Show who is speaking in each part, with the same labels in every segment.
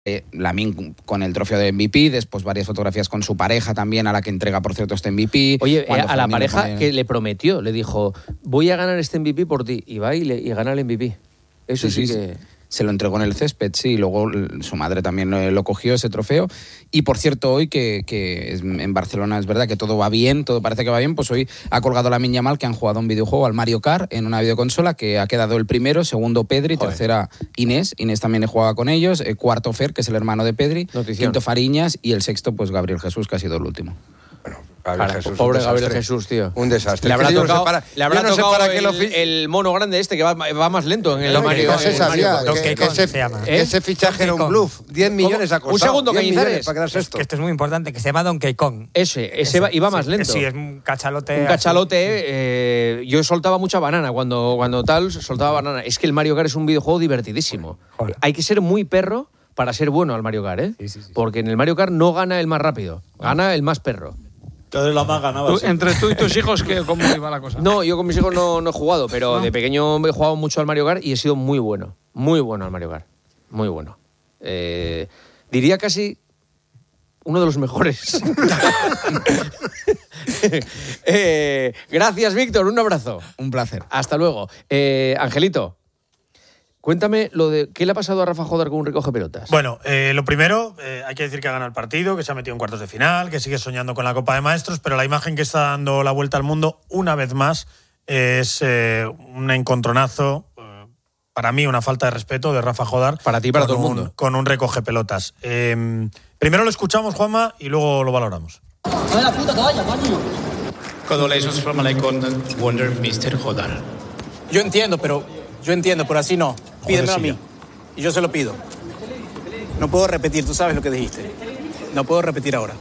Speaker 1: Lamine con el trofeo de MVP, después varias fotografías con su pareja también, a la que entrega, por cierto, este MVP.
Speaker 2: Oye, a la pareja que le prometió, le dijo, voy a ganar este MVP por ti, y va y gana el MVP. Eso sí que...
Speaker 1: Se lo entregó en el césped, sí, y luego su madre también lo cogió, ese trofeo. Y por cierto, hoy que en Barcelona es verdad que todo va bien, todo parece que va bien, pues hoy ha colgado Lamine Yamal, que han jugado un videojuego, al Mario Kart, en una videoconsola, que ha quedado el primero, segundo Pedri, tercera Inés también juega con ellos, cuarto Fer, que es el hermano de Pedri, quinto Fariñas, y el sexto, pues Gabriel Jesús, que ha sido el último.
Speaker 2: Jesús, pobre Gabriel Jesús, tío.
Speaker 3: Un desastre.
Speaker 2: Le habrá tocado el mono grande este que va más lento en el Mario.
Speaker 3: Se sabía que ese fichaje era un bluff. 10 millones ha costado.
Speaker 2: Un segundo, Cañizares.
Speaker 3: Para quedarse esto.
Speaker 4: Que esto es muy importante, que se llama Donkey Kong.
Speaker 2: Ese iba más lento.
Speaker 4: Sí, es un cachalote.
Speaker 2: Un cachalote. Yo soltaba mucha banana. Cuando tal, soltaba banana. Es que el Mario Kart es un videojuego divertidísimo. Joder. Hay que ser muy perro para ser bueno al Mario Kart, ¿eh? Sí. Porque en el Mario Kart no gana el más rápido, gana el más perro.
Speaker 5: Entonces la más ganaba.
Speaker 6: Entre tú y tus hijos, ¿cómo iba la cosa?
Speaker 2: No, yo con mis hijos no he jugado, pero de pequeño he jugado mucho al Mario Kart y he sido muy bueno al Mario Kart. Muy bueno. Diría casi uno de los mejores. Gracias, Víctor. Un abrazo.
Speaker 1: Un placer.
Speaker 2: Hasta luego. Angelito, cuéntame qué le ha pasado a Rafa Jodar con un recoge pelotas.
Speaker 7: Bueno, lo primero, hay que decir que ha ganado el partido, que se ha metido en cuartos de final, que sigue soñando con la Copa de Maestros, pero la imagen que está dando la vuelta al mundo una vez más es un encontronazo, para mí una falta de respeto de Rafa Jodar.
Speaker 2: Para ti y para todo el mundo.
Speaker 7: Con un recoge pelotas. Primero lo escuchamos, Juanma, y luego lo valoramos.
Speaker 8: ¡No la puta toalla, coño!
Speaker 9: Congratulations from Alaikon Wonder Mr. Jodar.
Speaker 10: Yo entiendo, pero así no. Pídeme a mí. Y yo se lo pido. No puedo repetir, tú sabes lo que dijiste. No puedo repetir ahora.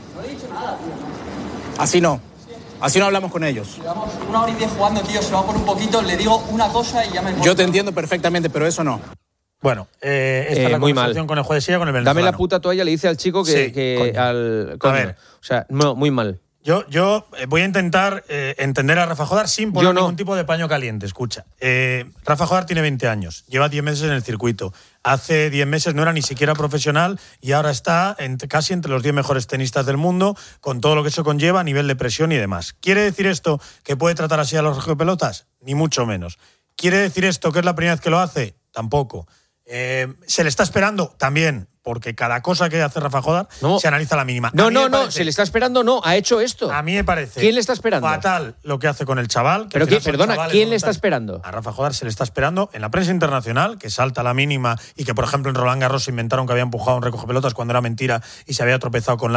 Speaker 10: Así no. Así no hablamos con ellos.
Speaker 8: Llevamos 1 hora y 10 jugando, tío. Se va por un poquito, le digo una cosa y ya me...
Speaker 10: Yo te entiendo perfectamente, pero eso no.
Speaker 7: Bueno, esta es la conversación con el juez de silla, con el venezolano.
Speaker 2: Dame la puta toalla, le dice al chico que
Speaker 7: a ver.
Speaker 2: O sea, no, muy mal.
Speaker 7: Yo voy a intentar entender a Rafa Jodar sin poner ningún tipo de paño caliente. Escucha, Rafa Jodar tiene 20 años, lleva 10 meses en el circuito. Hace 10 meses no era ni siquiera profesional y ahora está casi entre los 10 mejores tenistas del mundo, con todo lo que eso conlleva a nivel de presión y demás. ¿Quiere decir esto que puede tratar así a los pelotas? Ni mucho menos. ¿Quiere decir esto que es la primera vez que lo hace? Tampoco. ¿Se le está esperando? También. Porque cada cosa que hace Rafa Jodar se analiza a la mínima.
Speaker 2: No, se le está esperando, ha hecho esto.
Speaker 7: A mí me parece.
Speaker 2: ¿Quién le está esperando?
Speaker 7: Fatal lo que hace con el chaval.
Speaker 2: Pero perdona, ¿quién le está esperando?
Speaker 7: A Rafa Jodar se le está esperando en la prensa internacional, que salta a la mínima y que, por ejemplo, en Roland Garros se inventaron que había empujado un recogepelotas cuando era mentira y se había tropezado con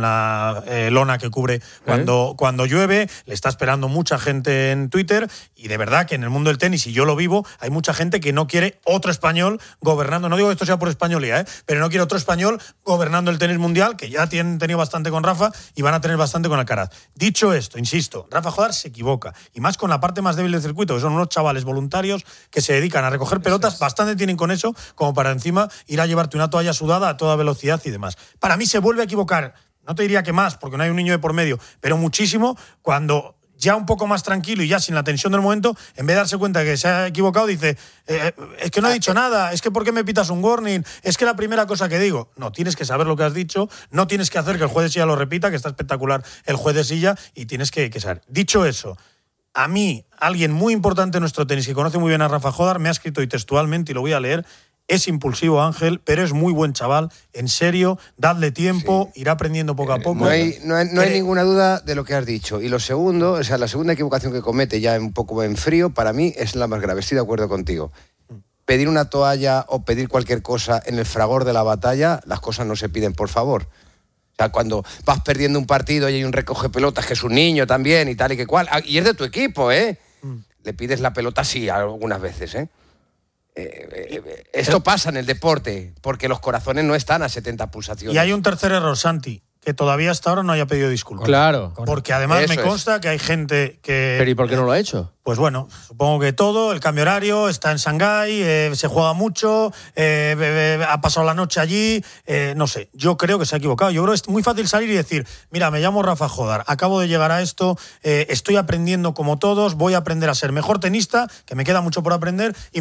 Speaker 7: la lona que cubre cuando llueve. Le está esperando mucha gente en Twitter y de verdad que en el mundo del tenis, y yo lo vivo, hay mucha gente que no quiere otro español gobernando. No digo que esto sea por españolía, pero no quiere otro español gobernando el tenis mundial, que ya tienen tenido bastante con Rafa y van a tener bastante con Alcaraz. Dicho esto, insisto, Rafa Jodar se equivoca, y más con la parte más débil del circuito, que son unos chavales voluntarios que se dedican a recoger pelotas, bastante tienen con eso como para encima ir a llevarte una toalla sudada a toda velocidad y demás. Para mí se vuelve a equivocar, no te diría que más, porque no hay un niño de por medio, pero muchísimo, cuando ya un poco más tranquilo y ya sin la tensión del momento, en vez de darse cuenta de que se ha equivocado, dice, es que no he dicho nada, es que ¿por qué me pitas un warning? Es que la primera cosa que digo. No, tienes que saber lo que has dicho, no tienes que hacer que el juez de silla lo repita, que está espectacular el juez de silla, y tienes que saber. Dicho eso, a mí, alguien muy importante en nuestro tenis, que conoce muy bien a Rafa Jodar, me ha escrito hoy textualmente, y lo voy a leer. Es impulsivo, Ángel, pero es muy buen chaval. En serio, dadle tiempo, irá aprendiendo poco a poco.
Speaker 3: No hay ninguna duda de lo que has dicho. Y lo segundo, o sea, la segunda equivocación que comete ya un poco en frío, para mí es la más grave. Estoy de acuerdo contigo. Pedir una toalla o pedir cualquier cosa en el fragor de la batalla, las cosas no se piden, por favor. O sea, cuando vas perdiendo un partido y hay un recoge pelotas que es un niño también y tal y que cual, y es de tu equipo, le pides la pelota sí algunas veces, Esto pasa en el deporte, porque los corazones no están a 70 pulsaciones.
Speaker 7: Y hay un tercer error, Santi, que todavía hasta ahora no haya pedido disculpas.
Speaker 2: Claro.
Speaker 7: Porque además me consta que hay gente que...
Speaker 2: ¿Pero y por qué no lo ha hecho?
Speaker 7: Pues bueno, supongo que todo, el cambio horario, está en Shanghái, se juega mucho, ha pasado la noche allí, no sé, yo creo que se ha equivocado. Yo creo que es muy fácil salir y decir, mira, me llamo Rafa Jodar, acabo de llegar a esto, estoy aprendiendo como todos, voy a aprender a ser mejor tenista, que me queda mucho por aprender, y